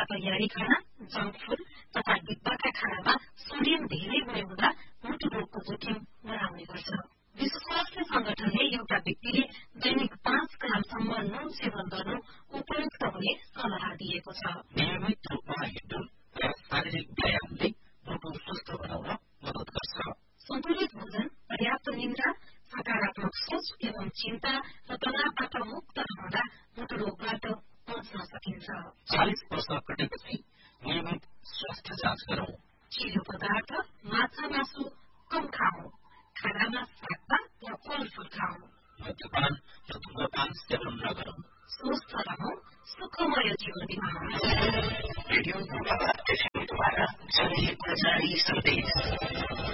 तयारी खाना, junk food तथा डिब्बाका खानामा सोडियम धेरै हुने हुँदा मुटु रोगको जोखिम बढाउने गर्छ। विश्व स्वास्थ्य संगठनले एउटा व्यक्तिले दैनिक 5 ग्रामसम्म नुन सेवन गर्नु उपयुक्त हुने सल्लाह दिएको छ। नियमित रूपमा हिँड्नु र शारीरिक व्यायामले मुटु स्वस्थ बनाउन मद्दत गर्छ। सन्तुलित भोजन, पर्याप्त निन्द्रा, सकारात्मक सोच एवं चिन्ता र तनावबाट मुक्त रहँदा मुटु रोगबाट बच्न सकिन्छ। 40 वर्ष कटेपछि नियमित स्वास्थ्य जाँच गरौं। चिलो पदार्थ, माछा मासु कम खाऊ। खानामा सागपात र फलफूल खाऊ। मद्यपान र धूम्रपान सेवन नगरौं। स्वस्थ रहौं, सुखमय जीवन बिताउँ। रेडियो द्वारा जनहितको जारी सन्देश।